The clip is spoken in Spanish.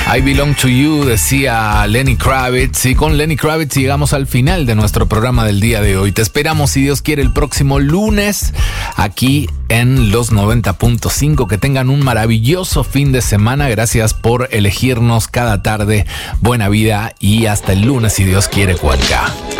I Belong to You, decía Lenny Kravitz. Y con Lenny Kravitz llegamos al final de nuestro programa del día de hoy. Te esperamos, si Dios quiere, el próximo lunes aquí en los 90.5. Que tengan un maravilloso fin de semana. Gracias por elegirnos cada tarde. Buena vida y hasta el lunes, si Dios quiere, Cualca.